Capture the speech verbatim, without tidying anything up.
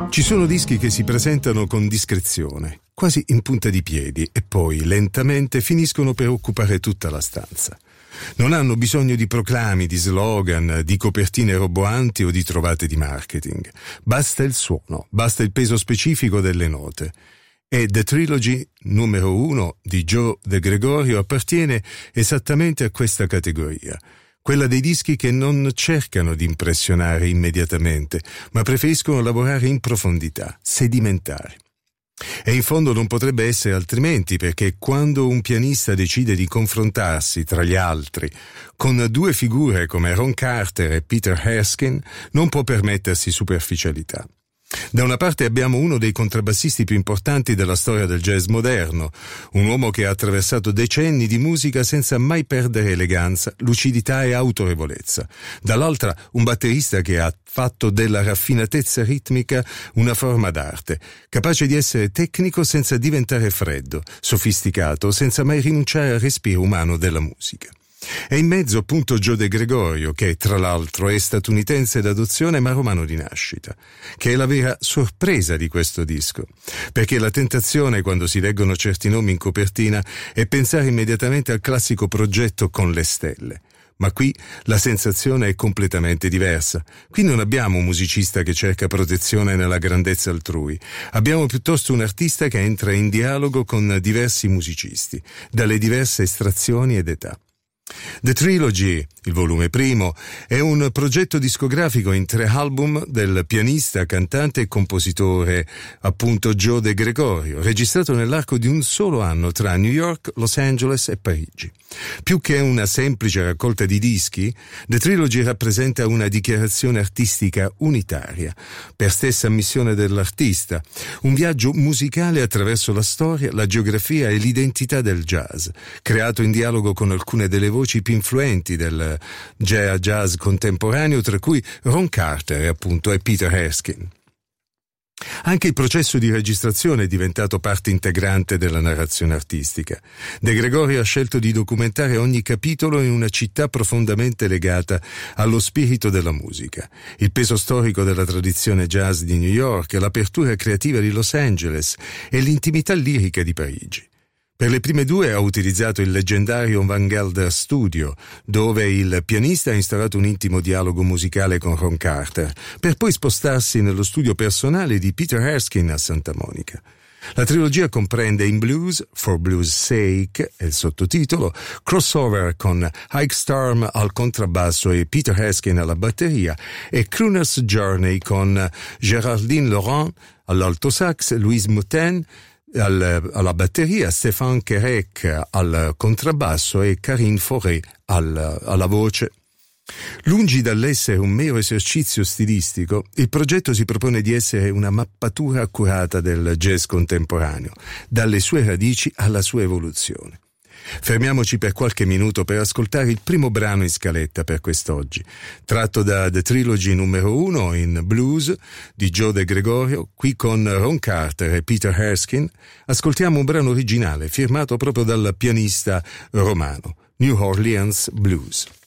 Ci sono dischi che si presentano con discrezione, quasi in punta di piedi, e poi lentamente finiscono per occupare tutta la stanza. Non hanno bisogno di proclami, di slogan, di copertine roboanti o di trovate di marketing. Basta il suono, basta il peso specifico delle note. E The Trilogy numero uno di Joe De Gregorio appartiene esattamente a questa categoria. Quella dei dischi che non cercano di impressionare immediatamente, ma preferiscono lavorare in profondità, sedimentare. E in fondo non potrebbe essere altrimenti, perché quando un pianista decide di confrontarsi tra gli altri con due figure come Ron Carter e Peter Erskine, non può permettersi superficialità. Da una parte abbiamo uno dei contrabbassisti più importanti della storia del jazz moderno, un uomo che ha attraversato decenni di musica senza mai perdere eleganza, lucidità e autorevolezza. Dall'altra un batterista che ha fatto della raffinatezza ritmica una forma d'arte, capace di essere tecnico senza diventare freddo, sofisticato, senza mai rinunciare al respiro umano della musica. E in mezzo appunto Joe De Gregorio, che tra l'altro è statunitense d'adozione ma romano di nascita, che è la vera sorpresa di questo disco, perché la tentazione quando si leggono certi nomi in copertina è pensare immediatamente al classico progetto con le stelle. Ma qui la sensazione è completamente diversa. Qui non abbiamo un musicista che cerca protezione nella grandezza altrui. Abbiamo piuttosto un artista che entra in dialogo con diversi musicisti, dalle diverse estrazioni ed età. The Trilogy, il volume primo, è un progetto discografico in tre album del pianista, cantante e compositore appunto Joe De Gregorio, registrato nell'arco di un solo anno tra New York, Los Angeles e Parigi. Più che una semplice raccolta di dischi, The Trilogy rappresenta una dichiarazione artistica unitaria, per stessa ammissione dell'artista, un viaggio musicale attraverso la storia, la geografia e l'identità del jazz, creato in dialogo con alcune delle voci più influenti del jazz contemporaneo, tra cui Ron Carter appunto e Peter Erskine. Anche il processo di registrazione è diventato parte integrante della narrazione artistica. De Gregorio ha scelto di documentare ogni capitolo in una città profondamente legata allo spirito della musica, il peso storico della tradizione jazz di New York, l'apertura creativa di Los Angeles e l'intimità lirica di Parigi. Per le prime due ha utilizzato il leggendario Van Gelder Studio, dove il pianista ha instaurato un intimo dialogo musicale con Ron Carter, per poi spostarsi nello studio personale di Peter Erskine a Santa Monica. La trilogia comprende In Blues, For Blues' Sake, è il sottotitolo, crossover con Ike Storm al contrabbasso e Peter Erskine alla batteria, e Crooner's Journey con Géraldine Laurent all'alto sax, Louise Moutin alla batteria, Stéphane Quérec al contrabbasso e Karine Fauré al, alla voce. Lungi dall'essere un mero esercizio stilistico, il progetto si propone di essere una mappatura accurata del jazz contemporaneo, dalle sue radici alla sua evoluzione. Fermiamoci per qualche minuto per ascoltare il primo brano in scaletta per quest'oggi, tratto da The Trilogy numero uno in blues di Joe De Gregorio, qui con Ron Carter e Peter Erskine. Ascoltiamo un brano originale firmato proprio dal pianista romano, New Orleans Blues.